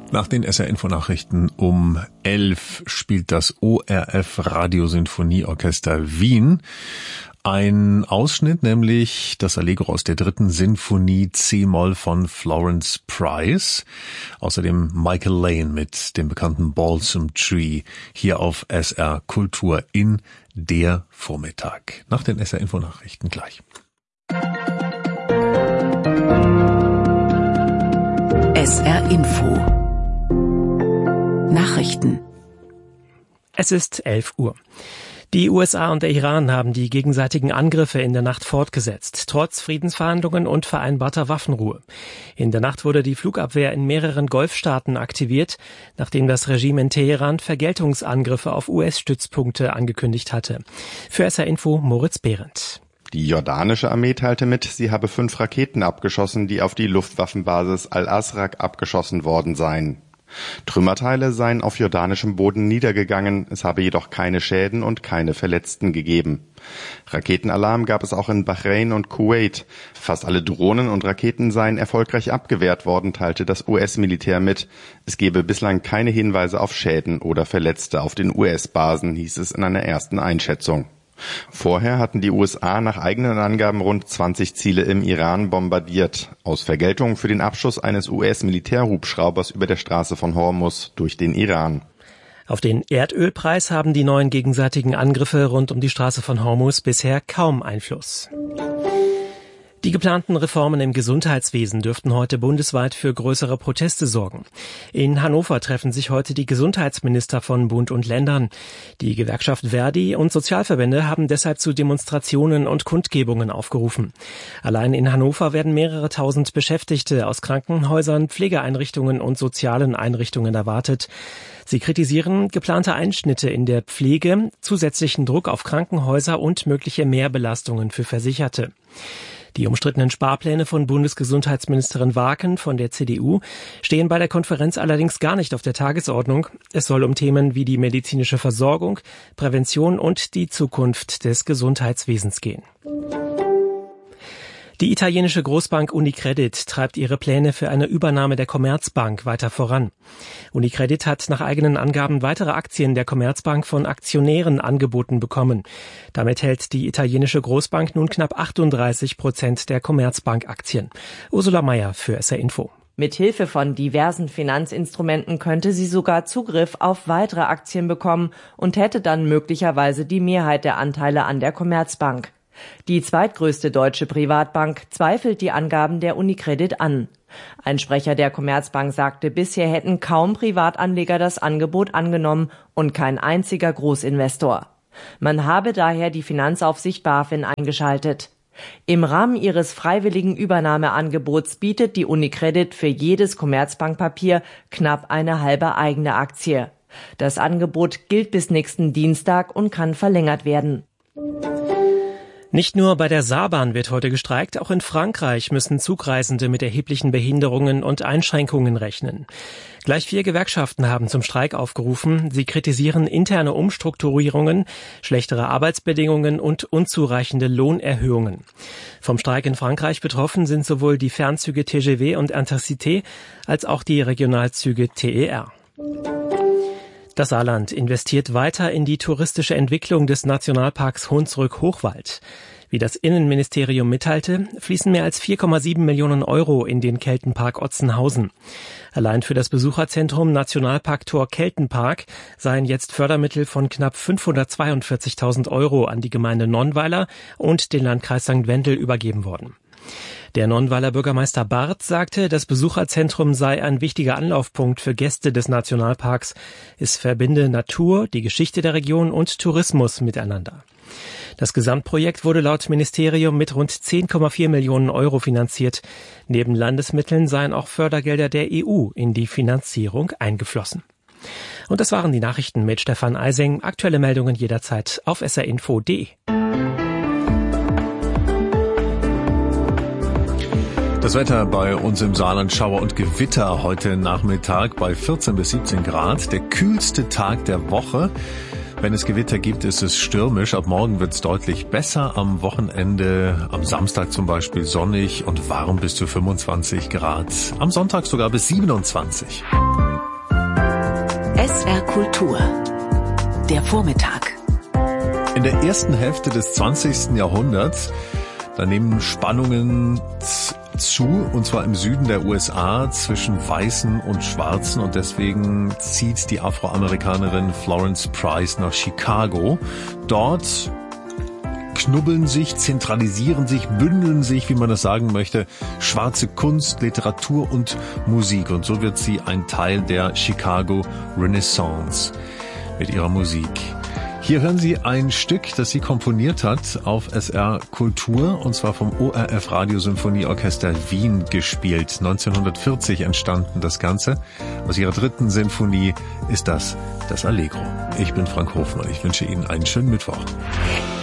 Nach den SR-Info-Nachrichten um 11 spielt das ORF Radiosinfonieorchester Wien ein Ausschnitt, nämlich das Allegro aus der 3. Sinfonie C-Moll von Florence Price. Außerdem Michael Lane mit dem bekannten Balsam Tree hier auf SR Kultur in der Vormittag. Nach den SR-Info-Nachrichten gleich. SR-Info Nachrichten. Es ist 11 Uhr. Die USA und der Iran haben die gegenseitigen Angriffe in der Nacht fortgesetzt, trotz Friedensverhandlungen und vereinbarter Waffenruhe. In der Nacht wurde die Flugabwehr in mehreren Golfstaaten aktiviert, nachdem das Regime in Teheran Vergeltungsangriffe auf US-Stützpunkte angekündigt hatte. Für SR Info Moritz Behrendt. Die jordanische Armee teilte mit, sie habe 5 Raketen abgeschossen, die auf die Luftwaffenbasis Al-Azraq abgeschossen worden seien. Trümmerteile seien auf jordanischem Boden niedergegangen, es habe jedoch keine Schäden und keine Verletzten gegeben. Raketenalarm gab es auch in Bahrain und Kuwait. Fast alle Drohnen und Raketen seien erfolgreich abgewehrt worden, teilte das US-Militär mit. Es gebe bislang keine Hinweise auf Schäden oder Verletzte auf den US-Basen, hieß es in einer ersten Einschätzung. Vorher hatten die USA nach eigenen Angaben rund 20 Ziele im Iran bombardiert, aus Vergeltung für den Abschuss eines US-Militärhubschraubers über der Straße von Hormuz durch den Iran. Auf den Erdölpreis haben die neuen gegenseitigen Angriffe rund um die Straße von Hormuz bisher kaum Einfluss. Die geplanten Reformen im Gesundheitswesen dürften heute bundesweit für größere Proteste sorgen. In Hannover treffen sich heute die Gesundheitsminister von Bund und Ländern. Die Gewerkschaft Verdi und Sozialverbände haben deshalb zu Demonstrationen und Kundgebungen aufgerufen. Allein in Hannover werden mehrere tausend Beschäftigte aus Krankenhäusern, Pflegeeinrichtungen und sozialen Einrichtungen erwartet. Sie kritisieren geplante Einschnitte in der Pflege, zusätzlichen Druck auf Krankenhäuser und mögliche Mehrbelastungen für Versicherte. Die umstrittenen Sparpläne von Bundesgesundheitsministerin Waken von der CDU stehen bei der Konferenz allerdings gar nicht auf der Tagesordnung. Es soll um Themen wie die medizinische Versorgung, Prävention und die Zukunft des Gesundheitswesens gehen. Die italienische Großbank Unicredit treibt ihre Pläne für eine Übernahme der Commerzbank weiter voran. Unicredit hat nach eigenen Angaben weitere Aktien der Commerzbank von Aktionären angeboten bekommen. Damit hält die italienische Großbank nun knapp 38% der Commerzbank-Aktien. Ursula Mayer für SR Info. Mithilfe von diversen Finanzinstrumenten könnte sie sogar Zugriff auf weitere Aktien bekommen und hätte dann möglicherweise die Mehrheit der Anteile an der Commerzbank. Die zweitgrößte deutsche Privatbank zweifelt die Angaben der Unicredit an. Ein Sprecher der Commerzbank sagte, bisher hätten kaum Privatanleger das Angebot angenommen und kein einziger Großinvestor. Man habe daher die Finanzaufsicht BaFin eingeschaltet. Im Rahmen ihres freiwilligen Übernahmeangebots bietet die Unicredit für jedes Commerzbankpapier knapp eine halbe eigene Aktie. Das Angebot gilt bis nächsten Dienstag und kann verlängert werden. Nicht nur bei der Saarbahn wird heute gestreikt, auch in Frankreich müssen Zugreisende mit erheblichen Behinderungen und Einschränkungen rechnen. Gleich 4 Gewerkschaften haben zum Streik aufgerufen. Sie kritisieren interne Umstrukturierungen, schlechtere Arbeitsbedingungen und unzureichende Lohnerhöhungen. Vom Streik in Frankreich betroffen sind sowohl die Fernzüge TGV und Intercité als auch die Regionalzüge TER. Das Saarland investiert weiter in die touristische Entwicklung des Nationalparks Hunsrück-Hochwald. Wie das Innenministerium mitteilte, fließen mehr als 4,7 Millionen Euro in den Keltenpark Otzenhausen. Allein für das Besucherzentrum Nationalpark Tor Keltenpark seien jetzt Fördermittel von knapp 542.000 Euro an die Gemeinde Nonnweiler und den Landkreis St. Wendel übergeben worden. Der Nonnweiler Bürgermeister Barth sagte, das Besucherzentrum sei ein wichtiger Anlaufpunkt für Gäste des Nationalparks. Es verbinde Natur, die Geschichte der Region und Tourismus miteinander. Das Gesamtprojekt wurde laut Ministerium mit rund 10,4 Millionen Euro finanziert. Neben Landesmitteln seien auch Fördergelder der EU in die Finanzierung eingeflossen. Und das waren die Nachrichten mit Stefan Eising. Aktuelle Meldungen jederzeit auf srinfo.de. Das Wetter bei uns im Saarland, Schauer und Gewitter heute Nachmittag bei 14 bis 17 Grad. Der kühlste Tag der Woche. Wenn es Gewitter gibt, ist es stürmisch. Ab morgen wird es deutlich besser. Am Wochenende, am Samstag zum Beispiel sonnig und warm bis zu 25 Grad. Am Sonntag sogar bis 27. SR Kultur. Der Vormittag. In der ersten Hälfte des 20. Jahrhunderts, da nehmen Spannungen zu, und zwar im Süden der USA zwischen Weißen und Schwarzen, und deswegen zieht die Afroamerikanerin Florence Price nach Chicago. Dort knubbeln sich, zentralisieren sich, bündeln sich, wie man das sagen möchte, schwarze Kunst, Literatur und Musik. Und so wird sie ein Teil der Chicago Renaissance mit ihrer Musik. Hier hören Sie ein Stück, das sie komponiert hat auf SR Kultur, und zwar vom ORF Radiosymphonieorchester Wien gespielt. 1940 entstanden das Ganze. Aus ihrer 3. Sinfonie ist das Allegro. Ich bin Frank Hofmann. Ich wünsche Ihnen einen schönen Mittwoch.